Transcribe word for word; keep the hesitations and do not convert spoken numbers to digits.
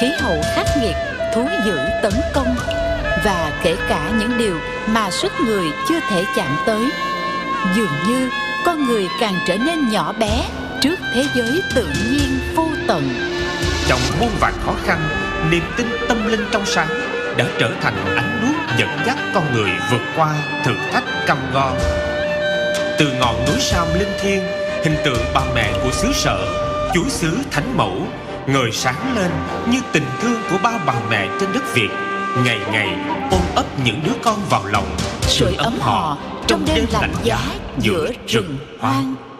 khí hậu khắc nghiệt, thú dữ tấn công, và kể cả những điều mà sức người chưa thể chạm tới. Dường như con người càng trở nên nhỏ bé trước thế giới tự nhiên vô tận. Trong muôn vàn khó khăn, niềm tin tâm linh trong sáng đã trở thành ánh đuốc dẫn dắt con người vượt qua thử thách cam go. Từ ngọn núi Sam linh thiêng, hình tượng bà mẹ của xứ Sở, chúa xứ Thánh Mẫu ngời sáng lên như tình thương của bao bà mẹ trên đất Việt, ngày ngày ôm ấp những đứa con vào lòng, sưởi ấm họ trong đêm lạnh giá giữa rừng hoang.